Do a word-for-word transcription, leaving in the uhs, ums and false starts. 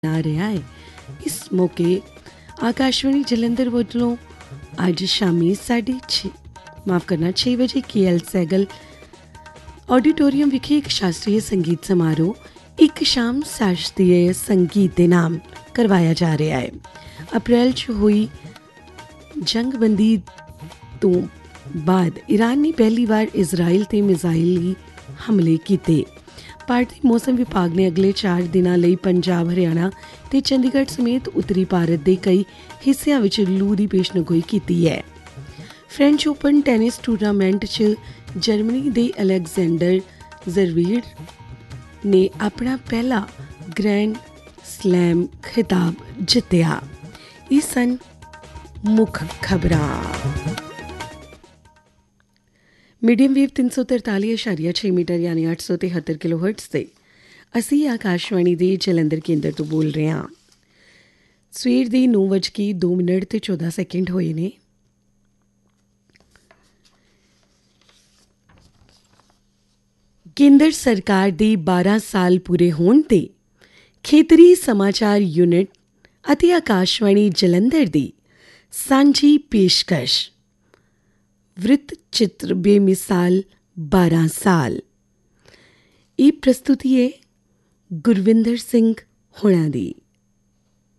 आ रहा है। इस मौके आकाशवाणी जलंधर ਵੱਲੋਂ ਅੱਜ ਸ਼ਾਮੀ ਸਾਢੇ ਛੇ ਮਾਫ ਕਰਨਾ ਛੇ ਵਜੇ ਕੇ ਐਲ ਸੈਗਲ ਆਡੀਟੋਰੀਅਮ ਵਿਖੇ ਇੱਕ ਸ਼ਾਸਤਰੀ ਸੰਗੀਤ ਸਮਾਰੋਹ ਇੱਕ ਸ਼ਾਮ ਸ਼ਾਸਤਰੀय ਸੰਗੀਤ ਦੇ ਨਾਮ ਕਰਵਾਇਆ ਜਾ ਰਿਹਾ ਹੈ। ਅਪ੍ਰੈਲ 'ਚ ਹੋਈ ਜੰਗਬੰਦੀ ਤੋਂ ਬਾਅਦ ਈਰਾਨ ਨੇ ਪਹਿਲੀ ਵਾਰ ਇਜ਼ਰਾਈਲ ਤੇ ਮਿਜ਼ਾਈਲੀ ਹਮਲੇ ਕੀਤੇ। ਭਾਰਤੀ ਮੌਸਮ ਵਿਭਾਗ ਨੇ ਅਗਲੇ ਚਾਰ ਦਿਨਾਂ ਲਈ ਪੰਜਾਬ, ਹਰਿਆਣਾ ਤੇ ਚੰਡੀਗੜ੍ਹ ਸਮੇਤ ਉੱਤਰੀ ਭਾਰਤ ਦੇ ਕਈ ਹਿੱਸਿਆਂ ਵਿੱਚ ਲੂ ਦੀ ਪੇਸ਼ਨਗੋਈ ਕੀਤੀ ਹੈ। ਫ੍ਰੈਂਚ ਓਪਨ ਟੈਨਿਸ ਟੂਰਨਾਮੈਂਟ 'ਚ ਜਰਮਨੀ ਦੇ ਅਲੈਗਜ਼ੈਂਡਰ ਜ਼ਵੇਰੇਵ ਨੇ ਆਪਣਾ ਪਹਿਲਾ ਗ੍ਰੈਂਡ ਸਲੈਮ ਖਿਤਾਬ ਜਿੱਤਿਆ। ਇਹ ਸਨ ਮੁੱਖ ਖਬਰਾਂ। ਮੀਡੀਅਮ ਵੇਵ ਤਿੰਨ ਸੌ ਤਰਤਾਲੀ ਇਸ਼ਾਰੀਆ ਛੇ ਮੀਟਰ ਯਾਨੀ ਅੱਠ ਸੌ ਤਿਹੱਤਰ ਕਿਲੋ ਹਰਟਜ਼ 'ਤੇ ਅਸੀਂ ਆਕਾਸ਼ਵਾਣੀ ਦੇ ਜਲੰਧਰ ਕੇਂਦਰ ਤੋਂ ਬੋਲ ਰਹੇ ਹਾਂ। ਸਵੇਰ ਦੇ ਨੌ ਵੱਜ ਕੇ ਦੋ ਮਿੰਟ ਤੇ ਚੌਦਾਂ ਸੈਕਿੰਡ ਹੋਏ ਨੇ। ਕੇਂਦਰ ਸਰਕਾਰ ਦੇ ਬਾਰਾਂ ਸਾਲ ਪੂਰੇ ਹੋਣ 'ਤੇ ਖੇਤਰੀ ਸਮਾਚਾਰ ਯੂਨਿਟ ਅਤੇ ਆਕਾਸ਼ਵਾਣੀ ਜਲੰਧਰ ਦੀ ਸਾਂਝੀ ਪੇਸ਼ਕਸ਼ ਵ੍ਰਿਤ ਚਿੱਤਰ ਬੇਮਿਸਾਲ ਬਾਰਾਂ ਸਾਲ। ਇਹ ਪ੍ਰਸਤੁਤੀ ਹੈ ਗੁਰਵਿੰਦਰ ਸਿੰਘ ਹੋਣਾ ਦੀ।